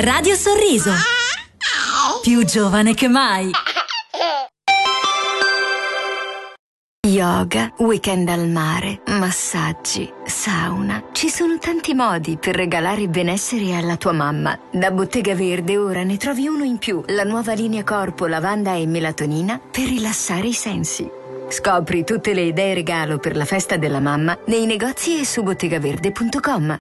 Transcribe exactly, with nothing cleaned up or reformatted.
Radio Sorriso. Più giovane che mai. Yoga, weekend al mare, massaggi, sauna. Ci sono tanti modi per regalare benessere alla tua mamma. Da Bottega Verde ora ne trovi uno in più. La nuova linea corpo, lavanda e melatonina per rilassare i sensi. Scopri tutte le idee regalo per la festa della mamma nei negozi e su bottegaverde punto com.